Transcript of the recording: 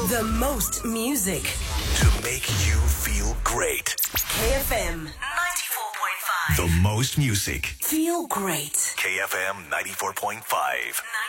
The most music. To make you feel great. KFM 94.5. The most music. Feel great. KFM 94.5.